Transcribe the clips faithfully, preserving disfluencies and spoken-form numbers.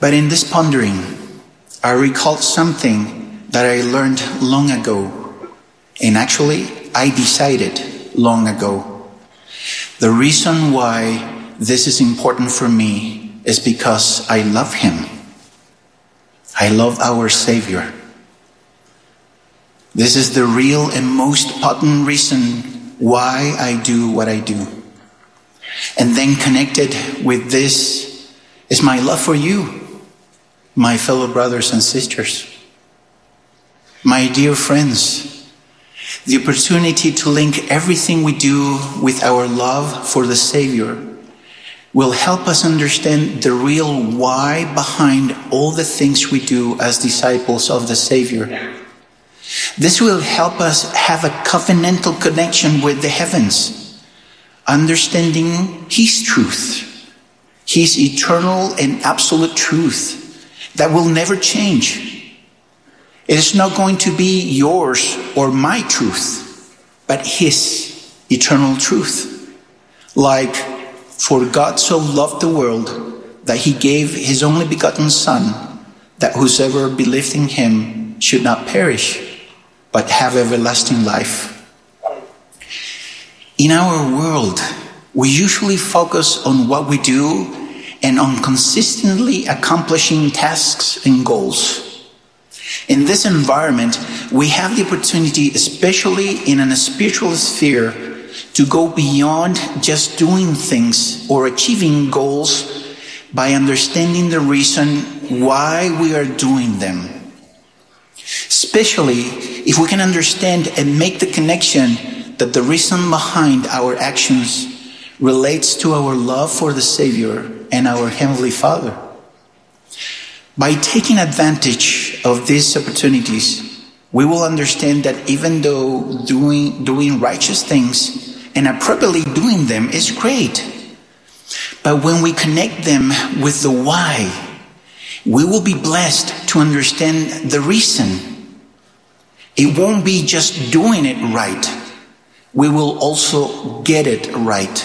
But in this pondering, I recalled something that I learned long ago, and actually I decided long ago. The reason why this is important for me is because I love him. I love our Savior. This is the real and most potent reason why I do what I do. And then connected with this is my love for you, my fellow brothers and sisters. My dear friends, the opportunity to link everything we do with our love for the Savior will help us understand the real why behind all the things we do as disciples of the Savior. This will help us have a covenantal connection with the heavens, understanding His truth, His eternal and absolute truth that will never change. It is not going to be yours or my truth, but His eternal truth. Like, for God so loved the world that He gave His only begotten Son, that whosoever believed in Him should not perish, but have everlasting life. In our world, we usually focus on what we do and on consistently accomplishing tasks and goals. In this environment, we have the opportunity, especially in a spiritual sphere, to go beyond just doing things or achieving goals by understanding the reason why we are doing them. Especially if we can understand and make the connection that the reason behind our actions relates to our love for the Savior and our Heavenly Father. By taking advantage of these opportunities, we will understand that even though doing, doing righteous things and appropriately doing them is great, but when we connect them with the why, we will be blessed to understand the reason. It won't be just doing it right. We will also get it right.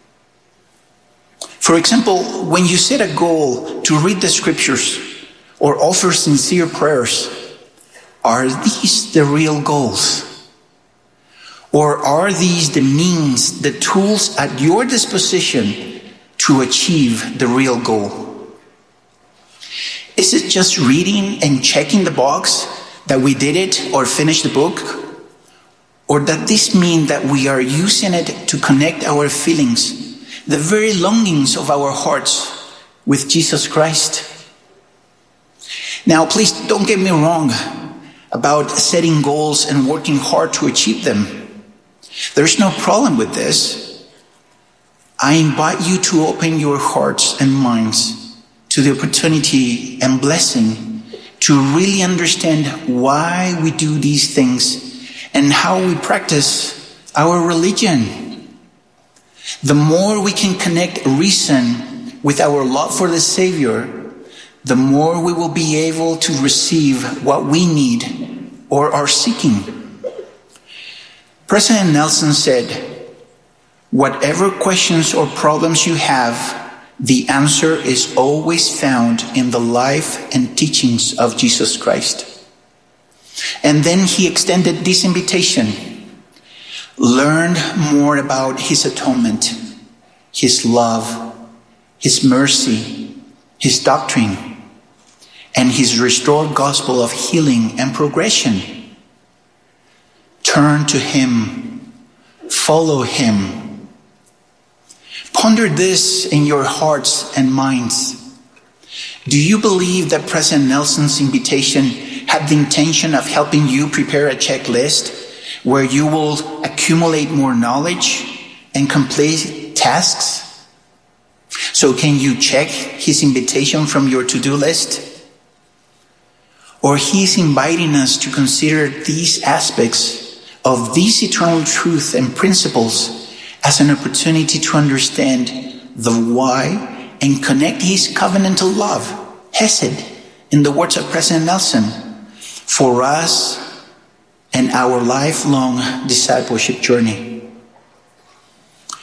For example, when you set a goal to read the scriptures or offer sincere prayers, are these the real goals? Or are these the means, the tools at your disposition to achieve the real goal? Is it just reading and checking the box that we did it or finished the book? Or does this mean that we are using it to connect our feelings, the very longings of our hearts, with Jesus Christ? Now, please don't get me wrong about setting goals and working hard to achieve them. There's no problem with this. I invite you to open your hearts and minds to the opportunity and blessing to really understand why we do these things and how we practice our religion. The more we can connect reason with our love for the Savior, the more we will be able to receive what we need or are seeking. President Nelson said, "Whatever questions or problems you have, the answer is always found in the life and teachings of Jesus Christ." And then he extended this invitation: learn more about His atonement, His love, His mercy, His doctrine, and His restored gospel of healing and progression. Turn to Him, follow Him. Ponder this in your hearts and minds. Do you believe that President Nelson's invitation had the intention of helping you prepare a checklist where you will accumulate more knowledge and complete tasks? So can you check His invitation from your to-do list? Or He's inviting us to consider these aspects of these eternal truth and principles as an opportunity to understand the why and connect His covenantal love, Hesed, in the words of President Nelson, for us and our lifelong discipleship journey.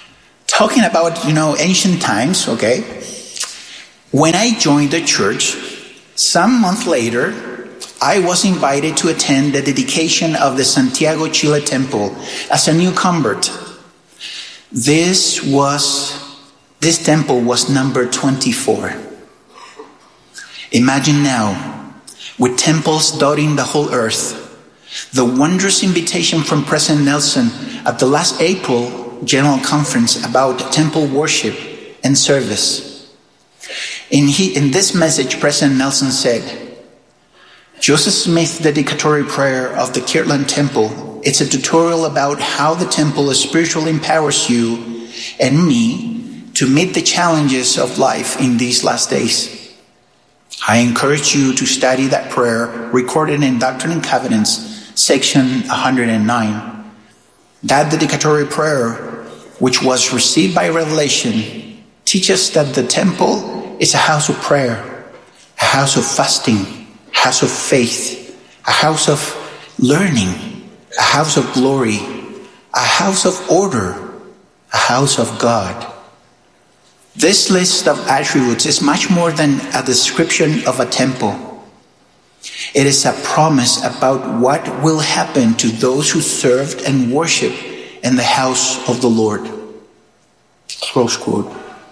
Talking about, you know, ancient times, okay? When I joined the church, Some month later, I was invited to attend the dedication of the Santiago Chile Temple as a new convert. This was, this temple was number twenty-four. Imagine now, with temples dotting the whole earth, the wondrous invitation from President Nelson at the last April General Conference about temple worship and service. In, he, in this message, President Nelson said, Joseph Smith's dedicatory prayer of the Kirtland Temple, it's a tutorial about how the temple spiritually empowers you and me to meet the challenges of life in these last days. I encourage you to study that prayer recorded in Doctrine and Covenants, section one hundred nine. That dedicatory prayer, which was received by revelation, teaches that the temple is a house of prayer, a house of fasting, a house of faith, a house of learning, a house of glory, a house of order, a house of God. This list of attributes is much more than a description of a temple. It is a promise about what will happen to those who served and worshiped in the house of the Lord. Close quote.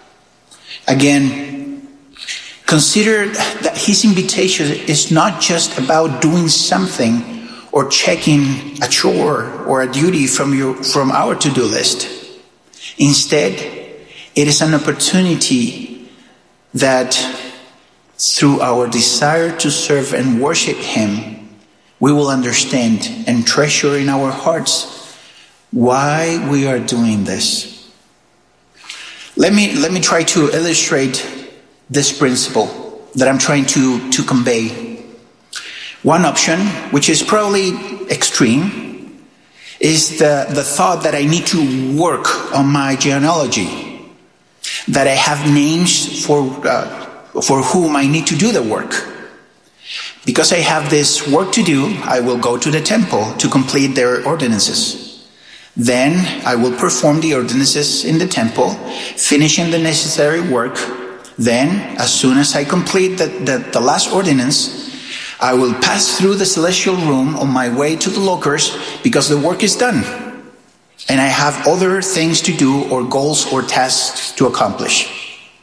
Again, consider that his invitation is not just about doing something or checking a chore or a duty from your from our to-do list. Instead, it is an opportunity that through our desire to serve and worship him, we will understand and treasure in our hearts why we are doing this. Let me, let me try to illustrate this principle that I'm trying to, to convey. One option, which is probably extreme, is the, the thought that I need to work on my genealogy, that I have names for uh, for whom I need to do the work. Because I have this work to do, I will go to the temple to complete their ordinances. Then I will perform the ordinances in the temple, finishing the necessary work. Then, as soon as I complete the, the, the last ordinance, I will pass through the celestial room on my way to the lockers because the work is done. And I have other things to do or goals or tasks to accomplish.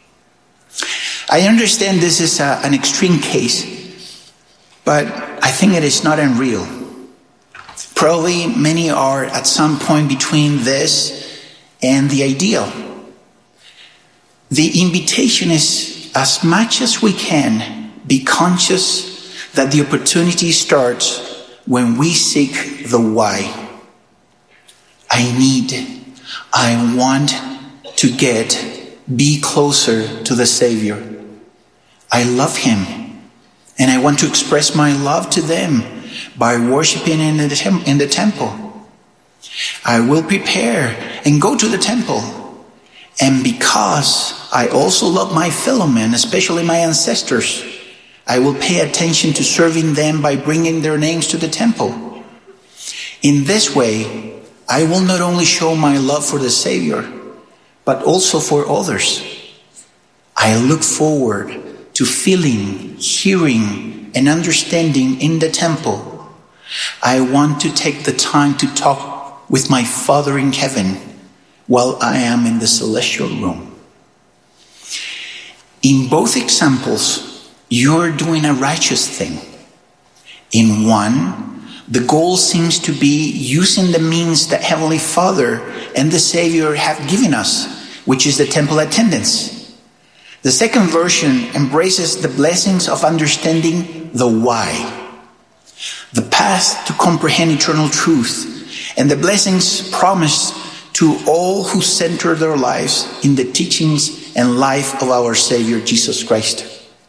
I understand this is a, an extreme case, but I think it is not unreal. Probably many are at some point between this and the ideal. The invitation is, as much as we can, be conscious that the opportunity starts when we seek the why. I need, I want to get, be closer to the Savior. I love him, and I want to express my love to them by worshiping in the, tem- in the temple. I will prepare and go to the temple. And because I also love my fellow men, especially my ancestors, I will pay attention to serving them by bringing their names to the temple. In this way, I will not only show my love for the Savior, but also for others. I look forward to feeling, hearing, and understanding in the temple. I want to take the time to talk with my Father in heaven while I am in the celestial room. In both examples, you're doing a righteous thing. In one, the goal seems to be using the means that Heavenly Father and the Savior have given us, which is the temple attendance. The second version embraces the blessings of understanding the why, the path to comprehend eternal truth, and the blessings promised to all who center their lives in the teachings and life of our Savior Jesus Christ.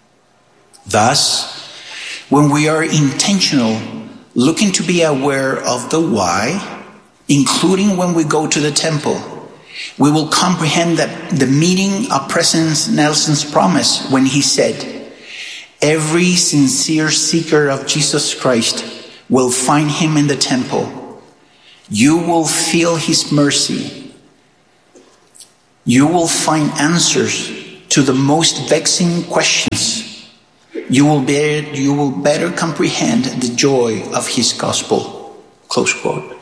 Thus, when we are intentional, looking to be aware of the why, including when we go to the temple, we will comprehend that the meaning of President Nelson's promise when he said, every sincere seeker of Jesus Christ will find him in the temple. You will feel his mercy. You will find answers to the most vexing questions. you will be, you will better comprehend the joy of his gospel. Close quote.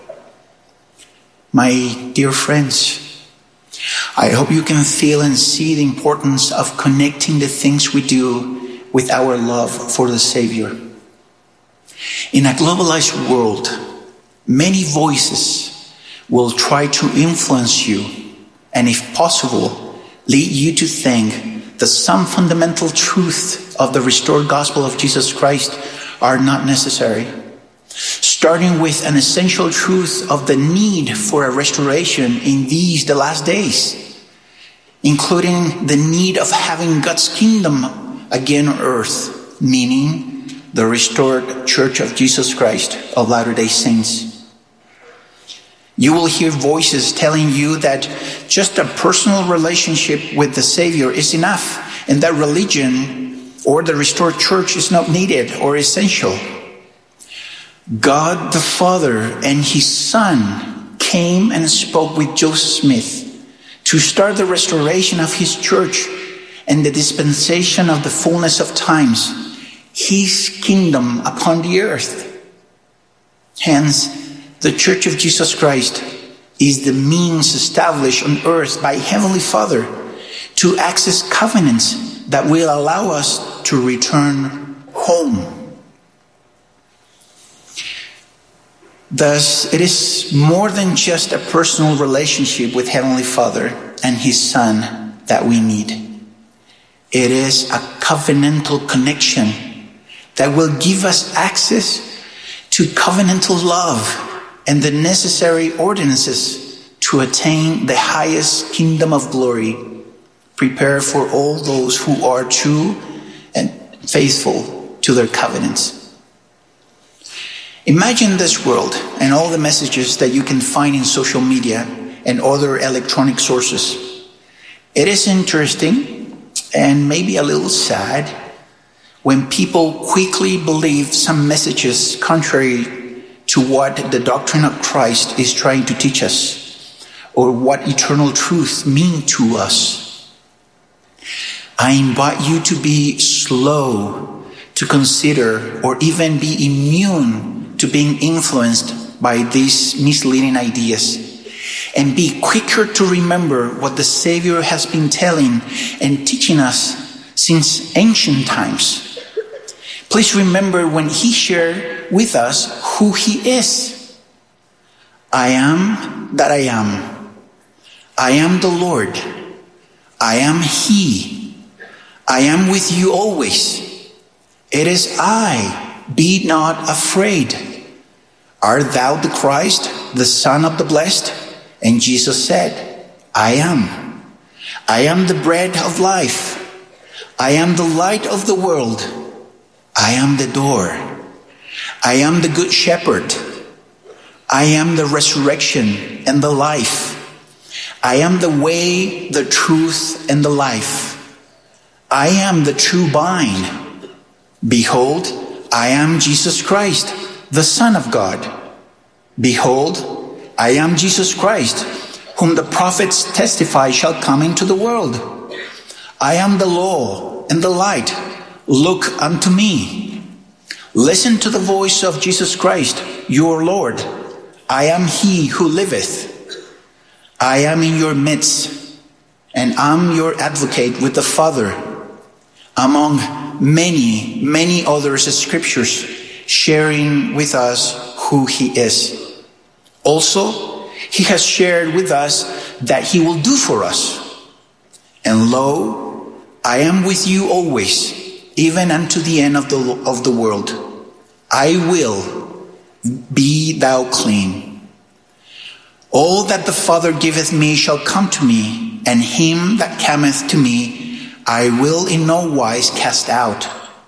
My dear friends, I hope you can feel and see the importance of connecting the things we do with our love for the Savior. In a globalized world, many voices will try to influence you and, if possible, lead you to think that some fundamental truths of the restored gospel of Jesus Christ are not necessary. Starting with an essential truth of the need for a restoration in these, the last days, including the need of having God's kingdom again on earth, meaning the restored Church of Jesus Christ of Latter-day Saints. You will hear voices telling you that just a personal relationship with the Savior is enough, and that religion or the restored church is not needed or essential. God the Father and his Son came and spoke with Joseph Smith to start the restoration of his church and the dispensation of the fullness of times, his kingdom upon the earth. Hence, the Church of Jesus Christ is the means established on earth by Heavenly Father to access covenants that will allow us to return home. Thus, it is more than just a personal relationship with Heavenly Father and his Son that we need. It is a covenantal connection that will give us access to covenantal love and the necessary ordinances to attain the highest kingdom of glory, prepared for all those who are true and faithful to their covenants. Imagine this world and all the messages that you can find in social media and other electronic sources. It is interesting and maybe a little sad when people quickly believe some messages contrary to what the doctrine of Christ is trying to teach us, or what eternal truth mean to us. I invite you to be slow to consider or even be immune to being influenced by these misleading ideas, and be quicker to remember what the Savior has been telling and teaching us since ancient times. Please remember when he shared with us who he is. I am that I am. I am the Lord. I am he. I am with you always. It is I. Be not afraid. Art thou the Christ, the Son of the Blessed? And Jesus said, I am. I am the bread of life. I am the light of the world. I am the door. I am the good shepherd. I am the resurrection and the life. I am the way, the truth, and the life. I am the true vine. Behold, I am Jesus Christ, the Son of God. Behold, I am Jesus Christ, whom the prophets testify shall come into the world. I am the law and the light. Look unto me. Listen to the voice of Jesus Christ, your Lord. I am he who liveth. I am in your midst, and am your advocate with the Father. Among many, many other scriptures sharing with us who he is. Also, he has shared with us that he will do for us. And lo, I am with you always, even unto the end of the, of the world. I will, be thou clean. All that the Father giveth me shall come to me, and him that cometh to me I will in no wise cast out.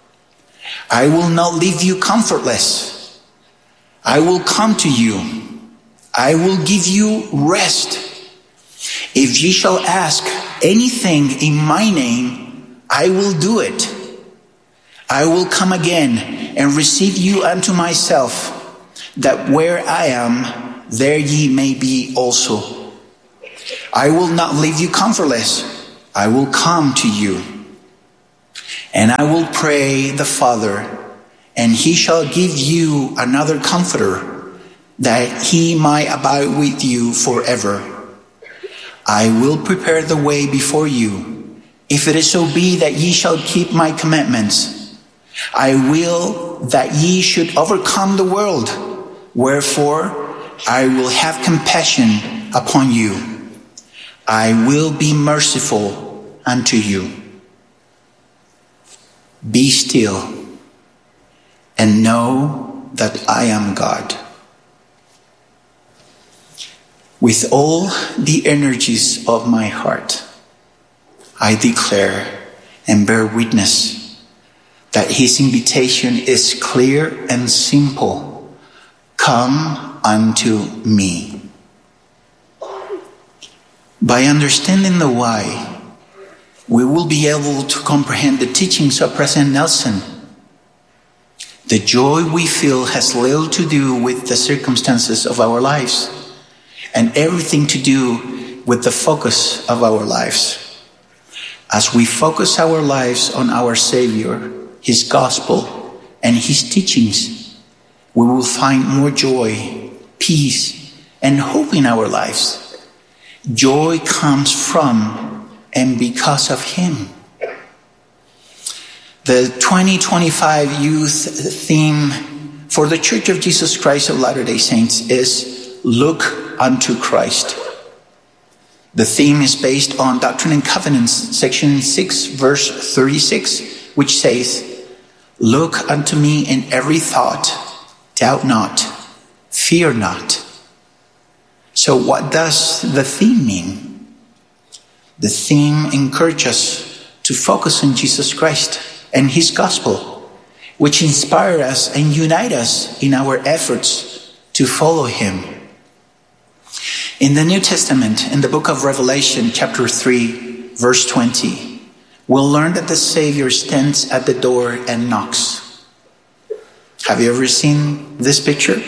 I will not leave you comfortless. I will come to you. I will give you rest. If ye shall ask anything in my name, I will do it. I will come again and receive you unto myself, that where I am, there ye may be also. I will not leave you comfortless. I will come to you. And I will pray the Father, and he shall give you another comforter, that he might abide with you forever. I will prepare the way before you. If it is so be that ye shall keep my commandments, I will that ye should overcome the world. Wherefore I will have compassion upon you. I will be merciful unto you. Be still and know that I am God. With all the energies of my heart, I declare and bear witness that his invitation is clear and simple. Come unto me. By understanding the why, we will be able to comprehend the teachings of President Nelson. The joy we feel has little to do with the circumstances of our lives, and everything to do with the focus of our lives. As we focus our lives on our Savior, his gospel, and his teachings, we will find more joy, peace, and hope in our lives. Joy comes from and because of him. The twenty twenty-five youth theme for the Church of Jesus Christ of Latter-day Saints is Look unto Christ. The theme is based on Doctrine and Covenants, section six, verse thirty-six, which says, Look unto me in every thought, doubt not, fear not. So what does the theme mean? The theme encourages us to focus on Jesus Christ and his gospel, which inspire us and unite us in our efforts to follow him. In the New Testament, in the book of Revelation, chapter three, verse twenty, we'll learn that the Savior stands at the door and knocks. Have you ever seen this picture?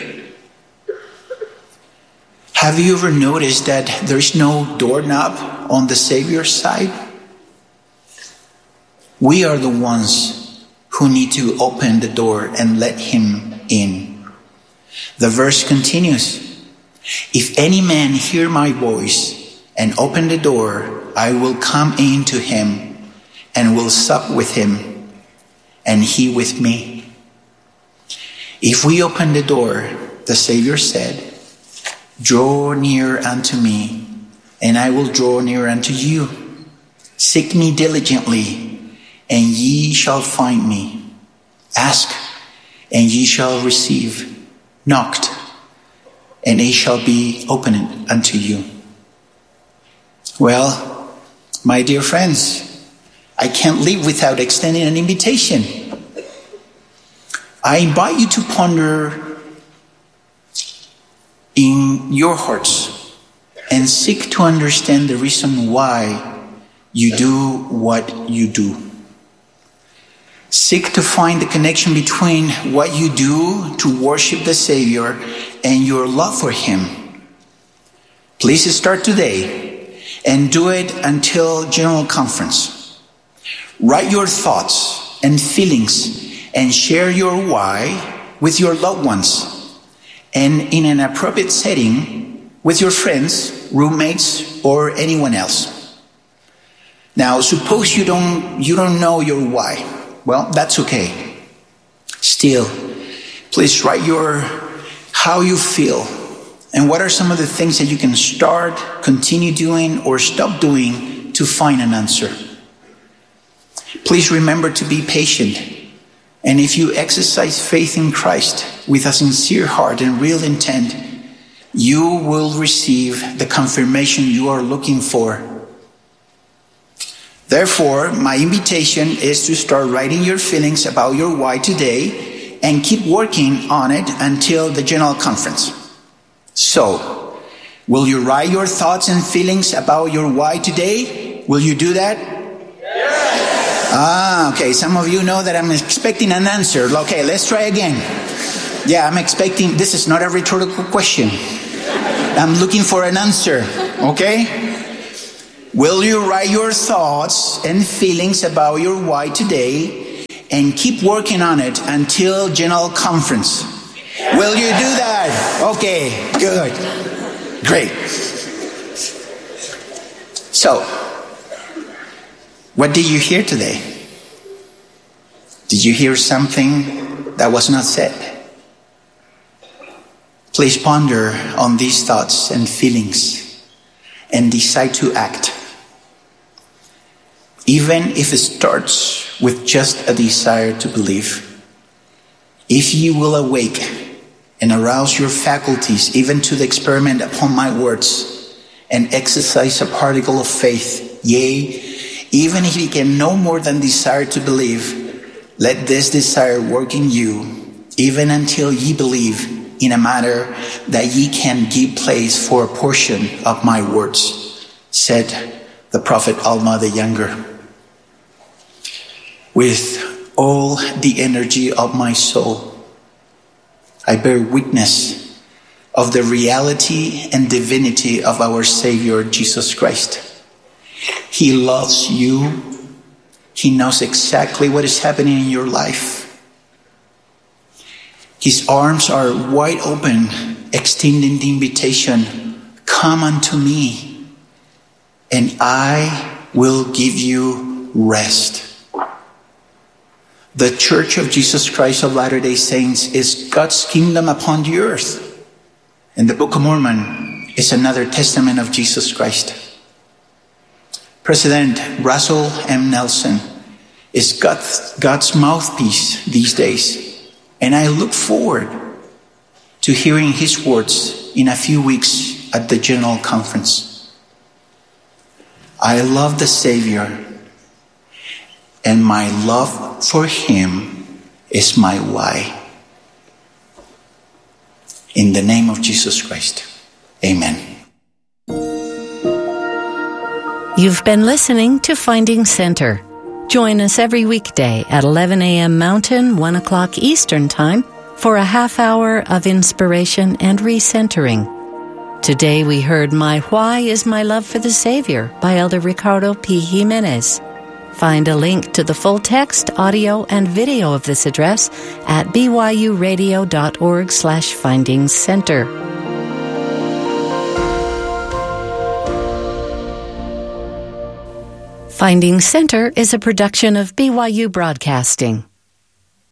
Have you ever noticed that there's no doorknob on the Savior's side? We are the ones who need to open the door and let him in. The verse continues, If any man hear my voice and open the door, I will come in to him and will sup with him, and he with me. If we open the door, the Savior said, Draw near unto me, and I will draw near unto you. Seek me diligently, and ye shall find me. Ask, and ye shall receive. Knock, and it shall be opened unto you. Well, my dear friends, I can't live without extending an invitation. I invite you to ponder in your hearts and seek to understand the reason why you do what you do. Seek to find the connection between what you do to worship the Savior and your love for him. Please start today and do it until General Conference. Write your thoughts and feelings and share your why with your loved ones and in an appropriate setting with your friends, roommates, or anyone else. Now, suppose you don't you don't know your why. Well, that's okay. Still, please write your how you feel and what are some of the things that you can start, continue doing, or stop doing to find an answer. Please remember to be patient. And if you exercise faith in Christ with a sincere heart and real intent, you will receive the confirmation you are looking for. Therefore, my invitation is to start writing your feelings about your why today and keep working on it until the General Conference. So, will you write your thoughts and feelings about your why today? Will you do that? Yes. Ah, okay. Some of you know that I'm expecting an answer. Okay, let's try again. Yeah, I'm expecting, this is not a rhetorical question. I'm looking for an answer, okay? Will you write your thoughts and feelings about your why today and keep working on it until General Conference? Will you do that? Okay, good. Great. So, what did you hear today? Did you hear something that was not said? Please ponder on these thoughts and feelings and decide to act. Even if it starts with just a desire to believe, if you will awake and arouse your faculties even to the experiment upon my words and exercise a particle of faith, yea, even if you can no more than desire to believe, let this desire work in you, even until ye believe in a matter that ye can give place for a portion of my words, said the prophet Alma the Younger. With all the energy of my soul, I bear witness of the reality and divinity of our Savior Jesus Christ. He loves you. He knows exactly what is happening in your life. His arms are wide open, extending the invitation, come unto me, and I will give you rest. The Church of Jesus Christ of Latter-day Saints is God's kingdom upon the earth. And the Book of Mormon is another testament of Jesus Christ. President Russell M. Nelson is God's, God's mouthpiece these days. And I look forward to hearing his words in a few weeks at the General Conference. I love the Savior, and my love for him is my why. In the name of Jesus Christ, amen. You've been listening to Finding Center. Join us every weekday at eleven a.m. Mountain, one o'clock Eastern Time for a half hour of inspiration and recentering. Today we heard My Why is My Love for the Savior by Elder Ricardo P. Jimenez. Find a link to the full text, audio, and video of this address at byuradio.org slash finding center. Finding Center is a production of B Y U Broadcasting.